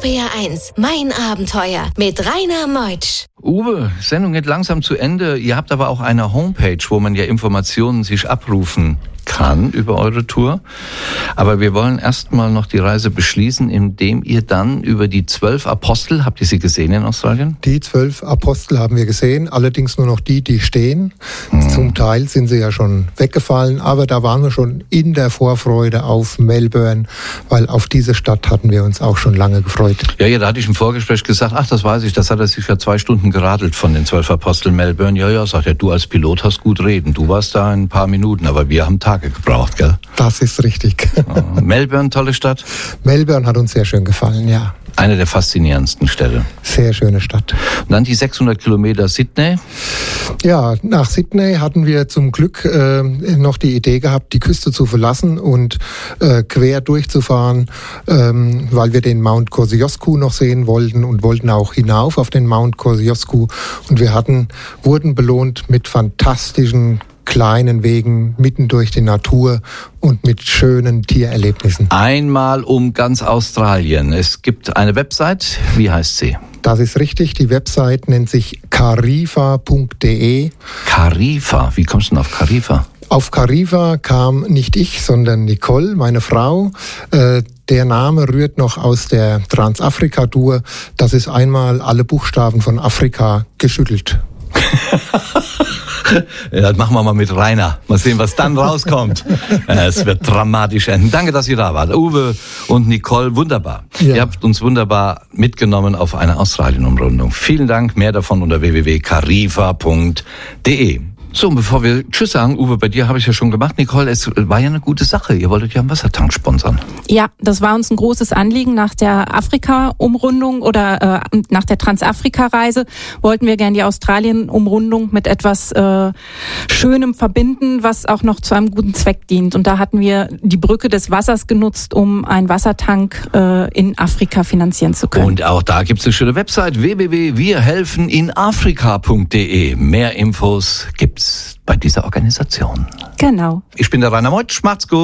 RPR 1, mein Abenteuer mit Rainer Meutsch. Uwe, Sendung geht langsam zu Ende. Ihr habt aber auch eine Homepage, wo man ja Informationen sich abrufen kann über eure Tour. Aber wir wollen erstmal noch die Reise beschließen, indem ihr dann über die 12 Apostel, habt ihr sie gesehen in Australien? Die 12 Apostel haben wir gesehen, allerdings nur noch die stehen. Zum Teil sind sie ja schon weggefallen, aber da waren wir schon in der Vorfreude auf Melbourne, weil auf diese Stadt hatten wir uns auch schon lange gefreut. Ja, da hatte ich im Vorgespräch gesagt, ach, das weiß ich, das hat er sich ja 2 Stunden geradelt von den 12 Aposteln Melbourne. Ja, sagt er, du als Pilot hast gut reden. Du warst da in ein paar Minuten, aber wir haben Tage gebraucht, gell? Das ist richtig. Melbourne, tolle Stadt? Melbourne hat uns sehr schön gefallen, ja. Eine der faszinierendsten Städte. Sehr schöne Stadt. Und dann die 600 Kilometer Sydney. Ja, nach Sydney hatten wir zum Glück noch die Idee gehabt, die Küste zu verlassen und quer durchzufahren, weil wir den Mount Kosciuszko noch sehen wollten und wollten auch hinauf auf den Mount Kosciuszko. Und wir wurden belohnt mit fantastischen kleinen Wegen mitten durch die Natur und mit schönen Tiererlebnissen. Einmal um ganz Australien. Es gibt eine Website. Wie heißt sie? Das ist richtig. Die Website nennt sich karifa.de. Karifa? Wie kommst du denn auf Karifa? Auf Karifa kam nicht ich, sondern Nicole, meine Frau. Der Name rührt noch aus der Transafrika-Tour. Das ist einmal alle Buchstaben von Afrika geschüttelt. Ja, das machen wir mal mit Rainer. Mal sehen, was dann rauskommt. Es wird dramatisch enden. Danke, dass ihr da wart. Uwe und Nicole, wunderbar. Ja. Ihr habt uns wunderbar mitgenommen auf eine Australien-Umrundung. Vielen Dank. Mehr davon unter www.karifa.de. So, und bevor wir Tschüss sagen, Uwe, bei dir habe ich ja schon gemacht. Nicole, es war ja eine gute Sache. Ihr wolltet ja einen Wassertank sponsern. Ja, das war uns ein großes Anliegen. Nach der Afrika-Umrundung oder nach der Transafrika-Reise wollten wir gerne die Australien-Umrundung mit etwas Schönem verbinden, was auch noch zu einem guten Zweck dient. Und da hatten wir die Brücke des Wassers genutzt, um einen Wassertank in Afrika finanzieren zu können. Und auch da gibt es eine schöne Website, www.wirhelfeninafrika.de. Mehr Infos gibt's bei dieser Organisation. Genau. Ich bin der Rainer Meutsch. Macht's gut.